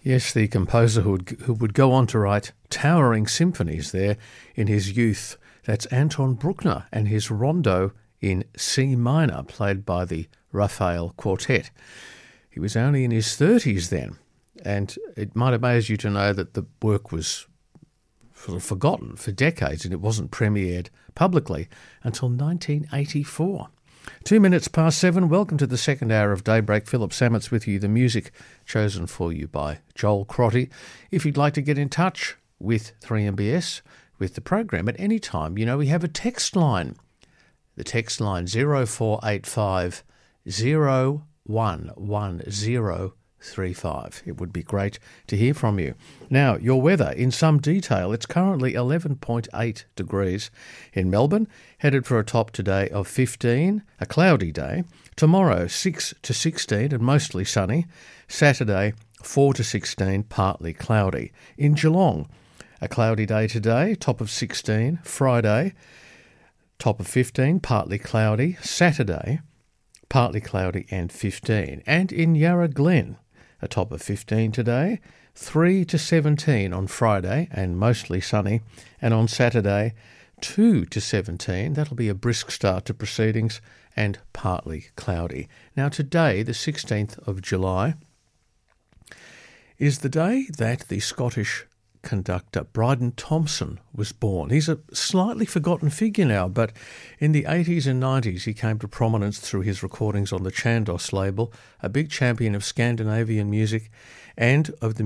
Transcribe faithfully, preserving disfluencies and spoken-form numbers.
Yes, the composer who would, who would go on to write towering symphonies there in his youth. That's Anton Bruckner and his Rondo in C minor, played by the Raphael Quartet. He was only in his thirties then, and it might amaze you to know that the work was sort of forgotten for decades and it wasn't premiered publicly until nineteen eighty-four. Two minutes past seven, welcome to the second hour of Daybreak. Philip Samet's with you, the music chosen for you by Joel Crotty. If you'd like to get in touch with three M B S, with the program at any time, you know, we have a text line. The text line zero four eight five zero one one zero three five. It would be great to hear from you. Now, your weather in some detail. It's currently eleven point eight degrees in Melbourne, headed for a top today of fifteen, a cloudy day. Tomorrow, six to sixteen and mostly sunny. Saturday, four to sixteen, partly cloudy. In Geelong, a cloudy day today, top of sixteen. Friday, top of fifteen, partly cloudy. Saturday, partly cloudy and fifteen. And in Yarra Glen, a top of fifteen today, three to seventeen on Friday and mostly sunny. And on Saturday, two to seventeen. That'll be a brisk start to proceedings and partly cloudy. Now today, the sixteenth of July, is the day that the Scottish conductor Bryden Thompson was born. He's a slightly forgotten figure now, but in the eighties and nineties he came to prominence through his recordings on the Chandos label, a big champion of Scandinavian music and of the